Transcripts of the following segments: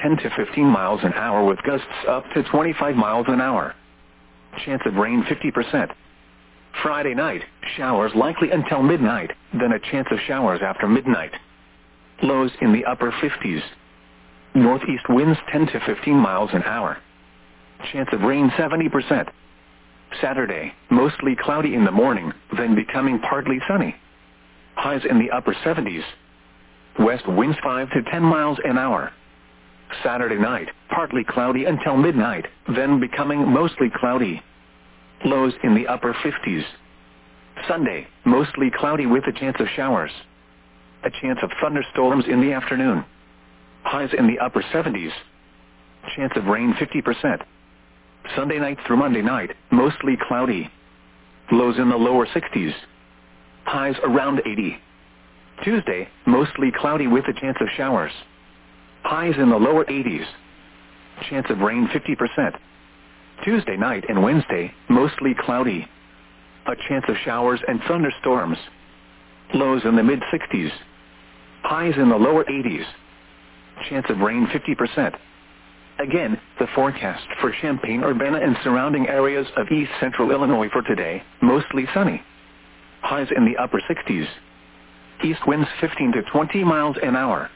10 to 15 miles an hour with gusts up to 25 miles an hour. Chance of rain 50%. Friday night, showers likely until midnight, then a chance of showers after midnight. Lows in the upper 50s. Northeast winds 10 to 15 miles an hour. Chance of rain 70%. Saturday, mostly cloudy in the morning, then becoming partly sunny. Highs in the upper 70s. West winds 5 to 10 miles an hour. Saturday night, partly cloudy until midnight, then becoming mostly cloudy. Lows in the upper 50s. Sunday, mostly cloudy with a chance of showers. A chance of thunderstorms in the afternoon. Highs in the upper 70s. Chance of rain 50%. Sunday night through Monday night, mostly cloudy. Lows in the lower 60s. Highs around 80. Tuesday, mostly cloudy with a chance of showers. Highs in the lower 80s. Chance of rain 50%. Tuesday night and Wednesday, mostly cloudy. A chance of showers and thunderstorms. Lows in the mid-60s. Highs in the lower 80s. Chance of rain 50%. Again, the forecast for Champaign-Urbana and surrounding areas of east central Illinois for today, mostly sunny. Highs in the upper 60s. East winds 15 to 20 miles an hour.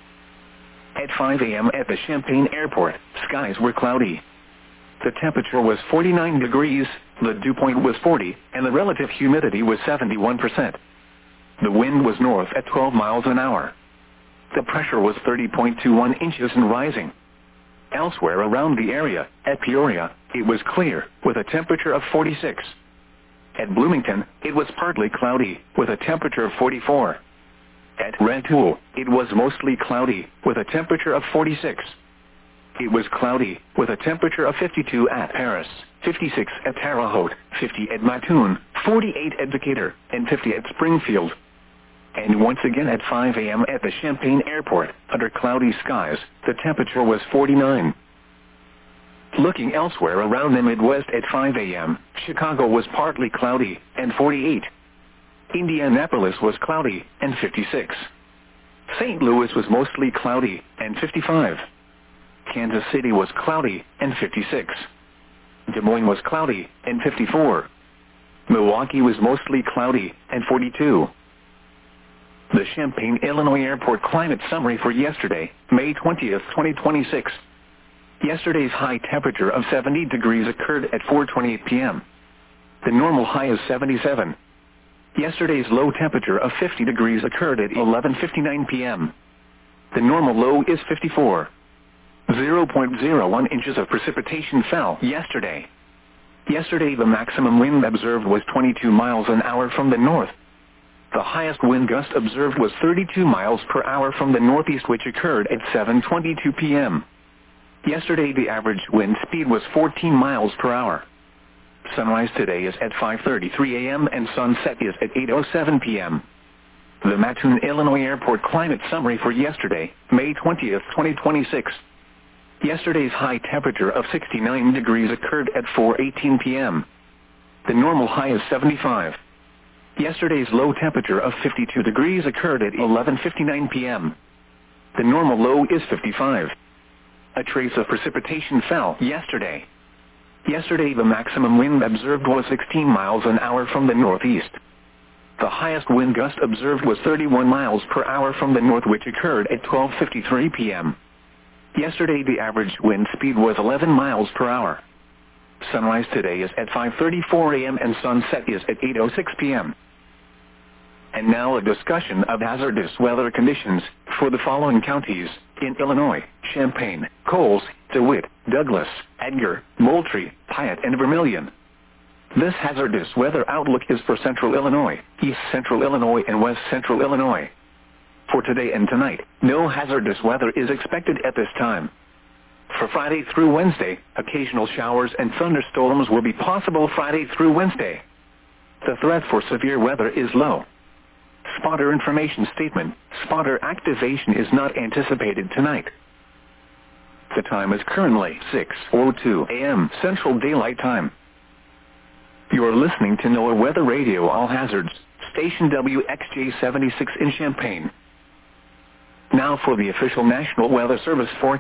At 5 a.m. at the Champaign Airport, skies were cloudy. The temperature was 49 degrees, the dew point was 40, and the relative humidity was 71%. The wind was north at 12 miles an hour. The pressure was 30.21 inches and rising. Elsewhere around the area, at Peoria, it was clear, with a temperature of 46. At Bloomington, it was partly cloudy, with a temperature of 44. At Rantoul, it was mostly cloudy, with a temperature of 46. It was cloudy, with a temperature of 52 at Paris, 56 at Terre Haute, 50 at Mattoon, 48 at Decatur, and 50 at Springfield. And once again at 5 a.m. at the Champaign Airport, under cloudy skies, the temperature was 49. Looking elsewhere around the Midwest at 5 a.m., Chicago was partly cloudy, and 48. Indianapolis was cloudy, and 56. St. Louis was mostly cloudy, and 55. Kansas City was cloudy, and 56. Des Moines was cloudy, and 54. Milwaukee was mostly cloudy, and 42. The Champaign, Illinois Airport climate summary for yesterday, May 20th, 2026. Yesterday's high temperature of 70 degrees occurred at 4:28 p.m. The normal high is 77. Yesterday's low temperature of 50 degrees occurred at 11:59 p.m. The normal low is 54. 0.01 inches of precipitation fell yesterday. Yesterday the maximum wind observed was 22 miles an hour from the north. The highest wind gust observed was 32 miles per hour from the northeast, which occurred at 7:22 p.m. Yesterday the average wind speed was 14 miles per hour. Sunrise today is at 5:33 a.m. and sunset is at 8:07 p.m. The Mattoon, Illinois Airport climate summary for yesterday, May 20th, 2026. Yesterday's high temperature of 69 degrees occurred at 4:18 p.m. The normal high is 75. Yesterday's low temperature of 52 degrees occurred at 11:59 p.m. The normal low is 55. A trace of precipitation fell yesterday. Yesterday the maximum wind observed was 16 miles an hour from the northeast. The highest wind gust observed was 31 miles per hour from the north, which occurred at 12:53 p.m. Yesterday the average wind speed was 11 miles per hour. Sunrise today is at 5:34 a.m. and sunset is at 8:06 p.m. And now a discussion of hazardous weather conditions for the following counties in Illinois: Champaign, Coles, DeWitt, Douglas, Edgar, Moultrie, Piatt, and Vermilion. This hazardous weather outlook is for Central Illinois, East Central Illinois, and West Central Illinois. For today and tonight, no hazardous weather is expected at this time. For Friday through Wednesday, occasional showers and thunderstorms will be possible Friday through Wednesday. The threat for severe weather is low. Spotter information statement: spotter activation is not anticipated tonight. The time is currently 6:02 a.m. Central Daylight Time. You are listening to NOAA Weather Radio All Hazards, station WXJ-76 in Champaign. Now for the official National Weather Service forecast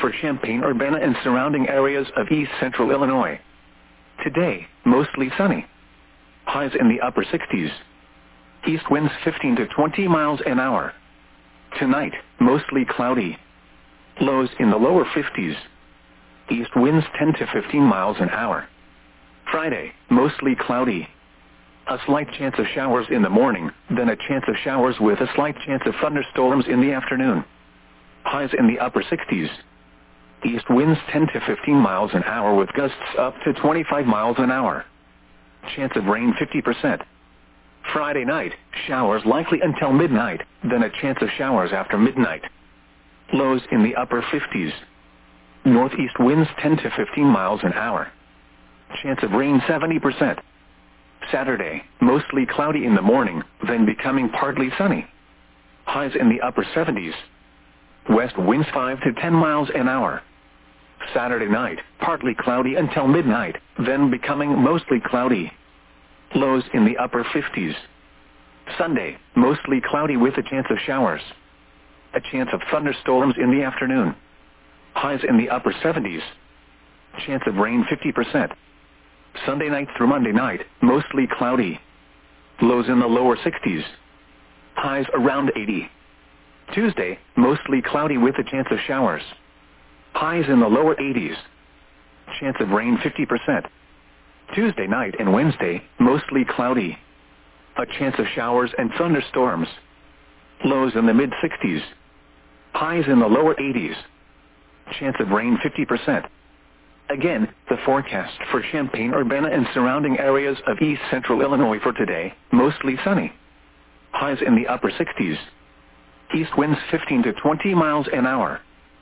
for Champaign-Urbana and surrounding areas of east central Illinois. Today, mostly sunny. Highs in the upper 60s. East winds 15 to 20 miles an hour. Tonight, mostly cloudy. Lows in the lower 50s. East winds 10 to 15 miles an hour. Friday, mostly cloudy. A slight chance of showers in the morning, then a chance of showers with a slight chance of thunderstorms in the afternoon. Highs in the upper 60s. East winds 10 to 15 miles an hour with gusts up to 25 miles an hour. Chance of rain 50%. Friday night, showers likely until midnight, then a chance of showers after midnight. Lows in the upper 50s. Northeast winds 10 to 15 miles an hour. Chance of rain 70%. Saturday, mostly cloudy in the morning, then becoming partly sunny. Highs in the upper 70s. West winds 5 to 10 miles an hour. Saturday night, partly cloudy until midnight, then becoming mostly cloudy. Lows in the upper 50s. Sunday, mostly cloudy with a chance of showers. A chance of thunderstorms in the afternoon. Highs in the upper 70s. Chance of rain 50%. Sunday night through Monday night, mostly cloudy. Lows in the lower 60s. Highs around 80. Tuesday, mostly cloudy with a chance of showers. Highs in the lower 80s. Chance of rain 50%. Tuesday night and Wednesday, mostly cloudy. A chance of showers and thunderstorms. Lows in the mid-60s. Highs in the lower 80s. Chance of rain 50%. Again, the forecast for Champaign-Urbana and surrounding areas of east central Illinois for today, mostly sunny. Highs in the upper 60s. East winds 15 to 20 miles an hour.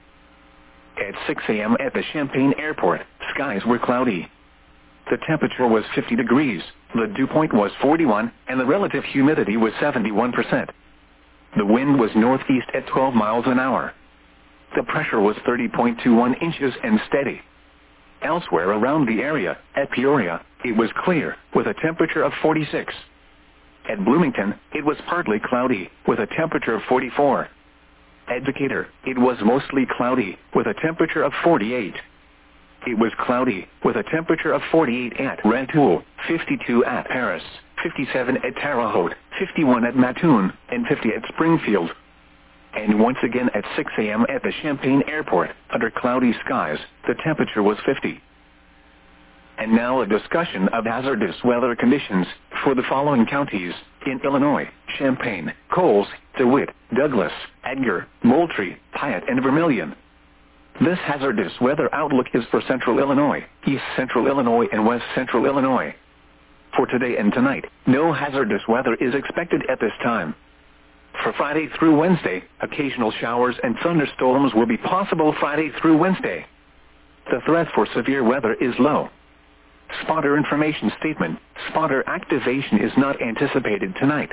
At 6 a.m. at the Champaign Airport, skies were cloudy. The temperature was 50 degrees, the dew point was 41, and the relative humidity was 71%. The wind was northeast at 12 miles an hour. The pressure was 30.21 inches and steady. Elsewhere around the area, at Peoria, it was clear, with a temperature of 46. At Bloomington, it was partly cloudy, with a temperature of 44. At Decatur, it was mostly cloudy, with a temperature of 48. It was cloudy, with a temperature of 48 at Rantoul, 52 at Paris, 57 at Terre Haute, 51 at Mattoon, and 50 at Springfield. And once again at 6 a.m. at the Champaign Airport, under cloudy skies, the temperature was 50. And now a discussion of hazardous weather conditions for the following counties in Illinois: Champaign, Coles, DeWitt, Douglas, Edgar, Moultrie, Piatt, and Vermilion. This hazardous weather outlook is for central Illinois, east central Illinois, and west central Illinois. For today and tonight, no hazardous weather is expected at this time. For Friday through Wednesday, occasional showers and thunderstorms will be possible Friday through Wednesday. The threat for severe weather is low. Spotter information statement: spotter activation is not anticipated tonight.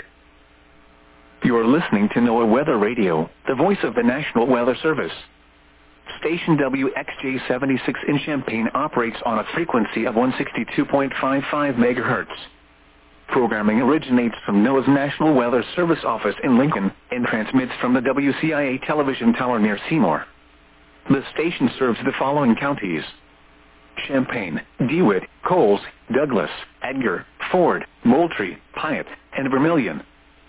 You are listening to NOAA Weather Radio, the voice of the National Weather Service. Station WXJ-76 in Champaign operates on a frequency of 162.55 MHz. Programming originates from NOAA's National Weather Service office in Lincoln and transmits from the WCIA television tower near Seymour. The station serves the following counties: Champaign, DeWitt, Coles, Douglas, Edgar, Ford, Moultrie, Piatt, and Vermilion.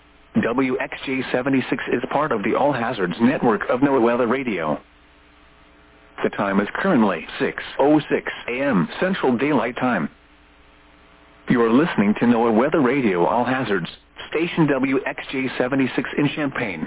WXJ-76 is part of the All Hazards network of NOAA Weather Radio. The time is currently 6:06 a.m. Central Daylight Time. You are listening to NOAA Weather Radio All Hazards, station WXJ-76 in Champaign.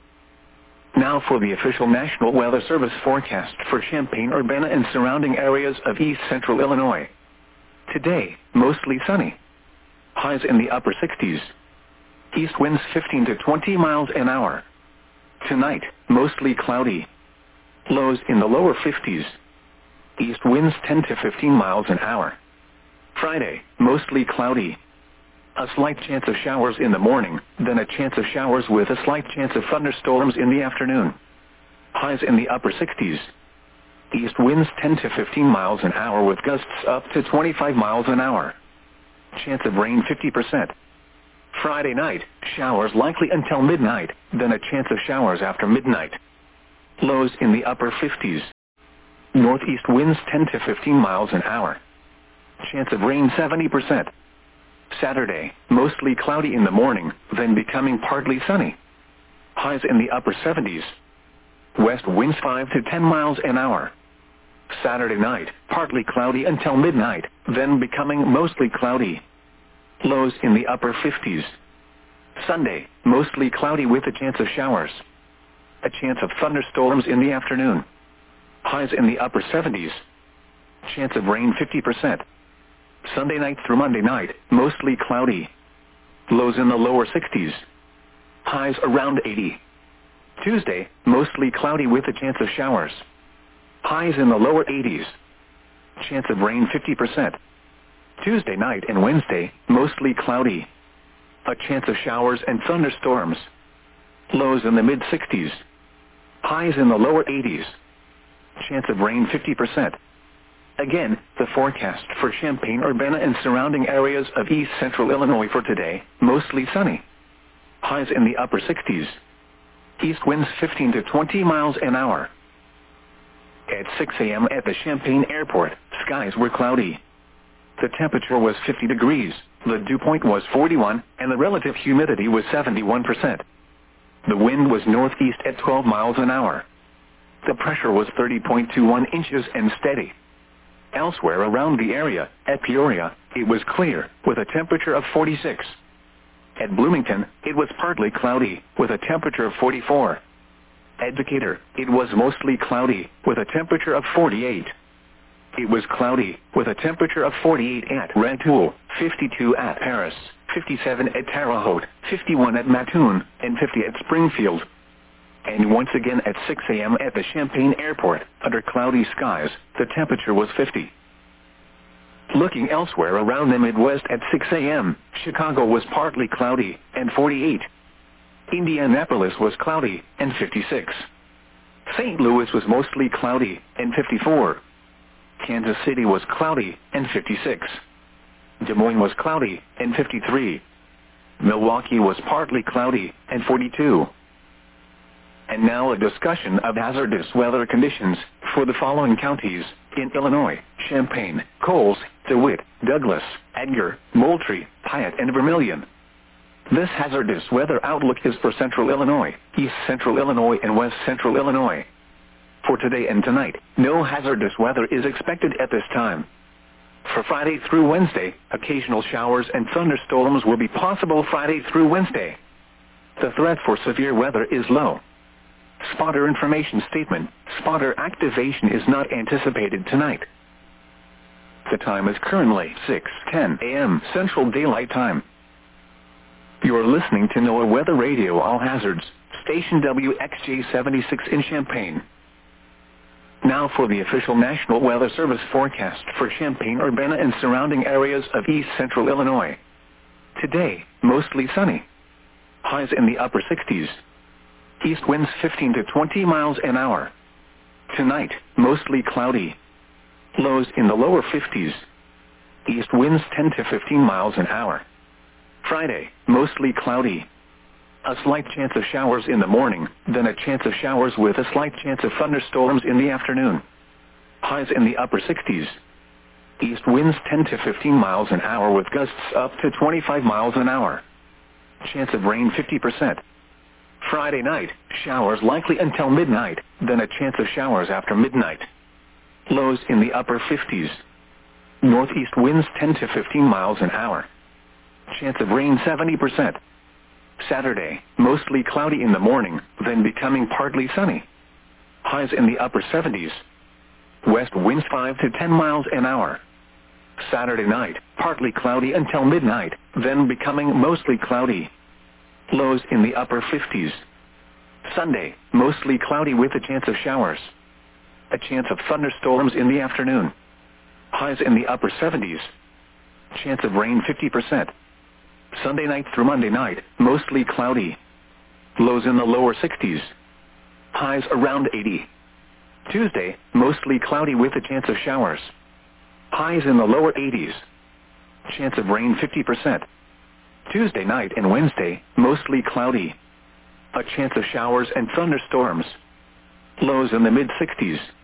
Now for the official National Weather Service forecast for Champaign-Urbana and surrounding areas of east central Illinois. Today, mostly sunny. Highs in the upper 60s. East winds 15 to 20 miles an hour. Tonight, mostly cloudy. Lows in the lower 50s. East winds 10 to 15 miles an hour. Friday, mostly cloudy. A slight chance of showers in the morning, then a chance of showers with a slight chance of thunderstorms in the afternoon. Highs in the upper 60s. East winds 10 to 15 miles an hour with gusts up to 25 miles an hour. Chance of rain 50%. Friday night, showers likely until midnight, then a chance of showers after midnight. Lows in the upper 50s. Northeast winds 10 to 15 miles an hour. Chance of rain 70%. Saturday, mostly cloudy in the morning, then becoming partly sunny. Highs in the upper 70s. West winds 5 to 10 miles an hour. Saturday night, partly cloudy until midnight, then becoming mostly cloudy. Lows in the upper 50s. Sunday, mostly cloudy with a chance of showers. A chance of thunderstorms in the afternoon. Highs in the upper 70s. Chance of rain 50%. Sunday night through Monday night, mostly cloudy. Lows in the lower 60s. Highs around 80. Tuesday, mostly cloudy with a chance of showers. Highs in the lower 80s. Chance of rain 50%. Tuesday night and Wednesday, mostly cloudy. A chance of showers and thunderstorms. Lows in the mid-60s. Highs in the lower 80s. Chance of rain 50%. Again, the forecast for Champaign-Urbana and surrounding areas of east central Illinois for today, mostly sunny. Highs in the upper 60s. East winds 15 to 20 miles an hour. At 6 a.m. at the Champaign Airport, skies were cloudy. The temperature was 50 degrees, the dew point was 41, and the relative humidity was 71%. The wind was northeast at 12 miles an hour. The pressure was 30.21 inches and steady. Elsewhere around the area, at Peoria, it was clear, with a temperature of 46. At Bloomington, it was partly cloudy, with a temperature of 44. At Decatur, it was mostly cloudy, with a temperature of 48. It was cloudy, with a temperature of 48 at Rantoul, 52 at Paris, 57 at Terre Haute, 51 at Mattoon, and 50 at Springfield. And once again at 6 a.m. at the Champaign Airport, under cloudy skies, the temperature was 50. Looking elsewhere around the Midwest at 6 a.m., Chicago was partly cloudy, and 48. Indianapolis was cloudy, and 56. St. Louis was mostly cloudy, and 54. Kansas City was cloudy, and 56. Des Moines was cloudy, and 53. Milwaukee was partly cloudy, and 42. And now a discussion of hazardous weather conditions for the following counties in Illinois: Champaign, Coles, DeWitt, Douglas, Edgar, Moultrie, Piatt, and Vermilion. This hazardous weather outlook is for Central Illinois, East Central Illinois, and West Central Illinois. For today and tonight, no hazardous weather is expected at this time. For Friday through Wednesday, occasional showers and thunderstorms will be possible Friday through Wednesday. The threat for severe weather is low. Spotter information statement: spotter activation is not anticipated tonight. The time is currently 6:10 a.m. Central Daylight Time. You are listening to NOAA Weather Radio All Hazards, station WXJ-76 in Champaign. Now for the official National Weather Service forecast for Champaign-Urbana and surrounding areas of east central Illinois. Today, mostly sunny. Highs in the upper 60s. East winds 15 to 20 miles an hour. Tonight, mostly cloudy. Lows in the lower 50s. East winds 10 to 15 miles an hour. Friday, mostly cloudy. A slight chance of showers in the morning, then a chance of showers with a slight chance of thunderstorms in the afternoon. Highs in the upper 60s. East winds 10 to 15 miles an hour with gusts up to 25 miles an hour. Chance of rain 50%. Friday night, showers likely until midnight, then a chance of showers after midnight. Lows in the upper 50s. Northeast winds 10 to 15 miles an hour. Chance of rain 70%. Saturday, mostly cloudy in the morning, then becoming partly sunny. Highs in the upper 70s. West winds 5 to 10 miles an hour. Saturday night, partly cloudy until midnight, then becoming mostly cloudy. Lows in the upper 50s. Sunday, mostly cloudy with a chance of showers. A chance of thunderstorms in the afternoon. Highs in the upper 70s. Chance of rain 50%. Sunday night through Monday night, mostly cloudy. Lows in the lower 60s. Highs around 80. Tuesday, mostly cloudy with a chance of showers. Highs in the lower 80s. Chance of rain 50%. Tuesday night and Wednesday, mostly cloudy. A chance of showers and thunderstorms. Lows in the mid-60s.